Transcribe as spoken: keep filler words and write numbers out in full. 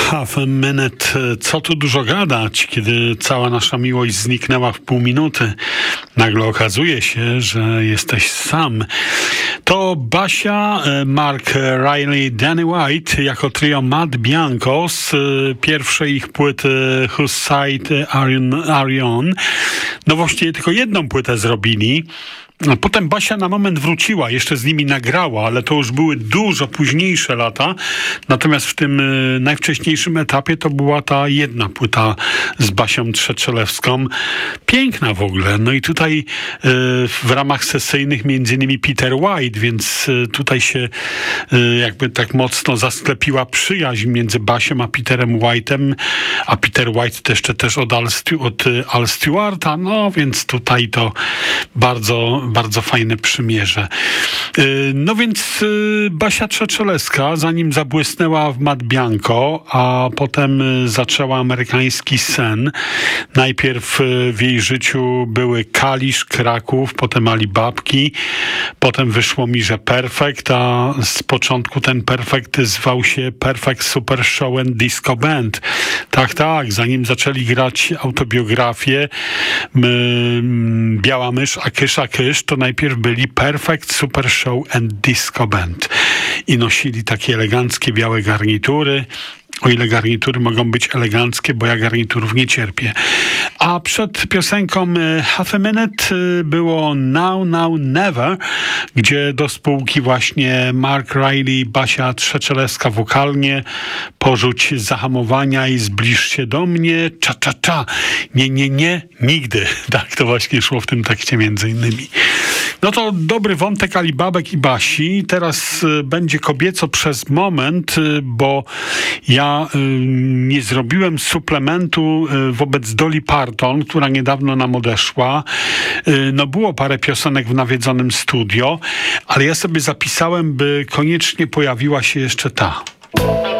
Half a minute. Co tu dużo gadać, kiedy cała nasza miłość zniknęła w pół minuty. Nagle okazuje się, że jesteś sam. To Basia, Mark Riley, Danny White jako trio Mad Bianco z pierwszej ich płyty Whose Side Are You On. No właściwie tylko jedną płytę zrobili. Potem Basia na moment wróciła, jeszcze z nimi nagrała, ale to już były dużo późniejsze lata. Natomiast w tym y, najwcześniejszym etapie to była ta jedna płyta z Basią Trzeczelewską. Piękna w ogóle. No i tutaj y, w ramach sesyjnych między innymi Peter White, więc y, tutaj się y, jakby tak mocno zasklepiła przyjaźń między Basią a Peterem White'em, a Peter White też, też od, Al, Stu, od y, Al Stewarta, no więc tutaj to bardzo bardzo fajne przymierze. No więc Basia Trzeczelewska, zanim zabłysnęła w Mad Bianco, a potem zaczęła amerykański sen. Najpierw w jej życiu były Kalisz, Kraków, potem Alibabki, potem wyszło mi, że Perfect, a z początku ten Perfect zwał się Perfect Super Show and Disco Band. Tak, tak, zanim zaczęli grać autobiografię Biała Mysz, a Kysz, a Kysz, to najpierw byli Perfect Super Show and Disco Band i nosili takie eleganckie białe garnitury. O ile garnitury mogą być eleganckie, bo ja garniturów nie cierpię. A przed piosenką Half a Minute było Now, Now, Never, gdzie do spółki właśnie Mark Riley, Basia Trzeczelewska wokalnie, porzuć zahamowania i zbliż się do mnie, cza, cza, cza. Nie, nie, nie, nigdy. Tak to właśnie szło w tym tekście między innymi. No to dobry wątek Alibabek i Basi. Teraz będzie kobieco przez moment, bo ja nie zrobiłem suplementu wobec Dolly Parton, która niedawno nam odeszła. No było parę piosenek w nawiedzonym studio, ale ja sobie zapisałem, by koniecznie pojawiła się jeszcze ta.